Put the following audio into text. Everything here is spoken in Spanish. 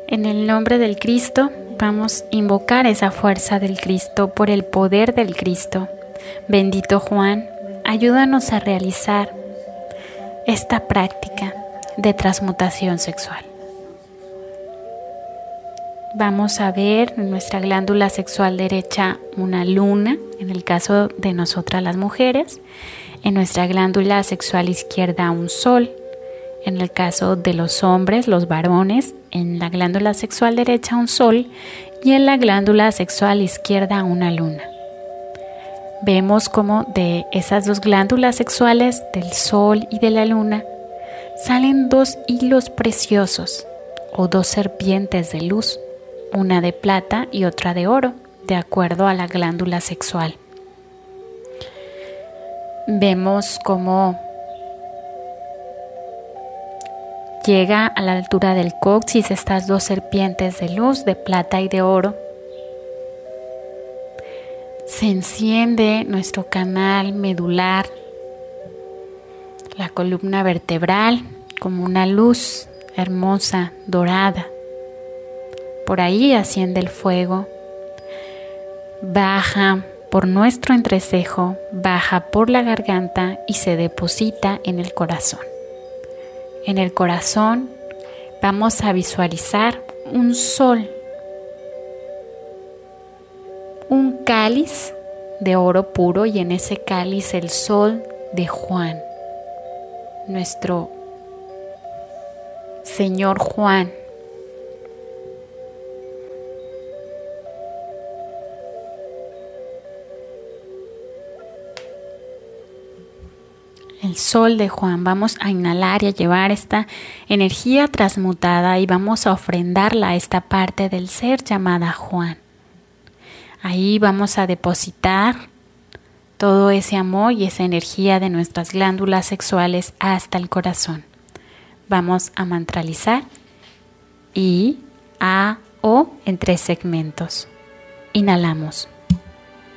En el nombre del Cristo, vamos a invocar esa fuerza del Cristo por el poder del Cristo. Bendito Juan, ayúdanos a realizar esta práctica de transmutación sexual. Vamos a ver en nuestra glándula sexual derecha una luna, en el caso de nosotras las mujeres, en nuestra glándula sexual izquierda un sol, en el caso de los hombres, los varones, en la glándula sexual derecha un sol y en la glándula sexual izquierda una luna. Vemos cómo de esas dos glándulas sexuales, del sol y de la luna, salen dos hilos preciosos o dos serpientes de luz, una de plata y otra de oro, de acuerdo a la glándula sexual. Vemos cómo llega a la altura del coxis estas dos serpientes de luz, de plata y de oro. Se enciende nuestro canal medular, la columna vertebral, como una luz hermosa, dorada. Por ahí asciende el fuego, baja por nuestro entrecejo, baja por la garganta y se deposita en el corazón. En el corazón vamos a visualizar un sol, un cáliz de oro puro y en ese cáliz el sol de Juan, nuestro Señor Juan. El sol de Juan. Vamos a inhalar y a llevar esta energía transmutada y vamos a ofrendarla a esta parte del ser llamada Juan. Ahí vamos a depositar todo ese amor y esa energía de nuestras glándulas sexuales hasta el corazón. Vamos a mantralizar I, A, O en 3 segmentos. Inhalamos.